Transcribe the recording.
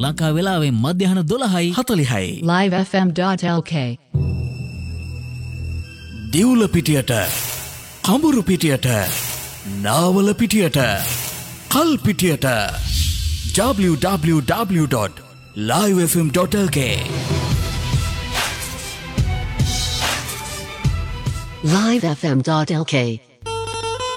Lanka වෙලාවෙන් මධ්‍යහන 12:40යි. livefm.lk දිවුල පිටියට, කඹුරු පිටියට, Nawala පිටියට, කල් පිටියට www.livefm.lk livefm.lk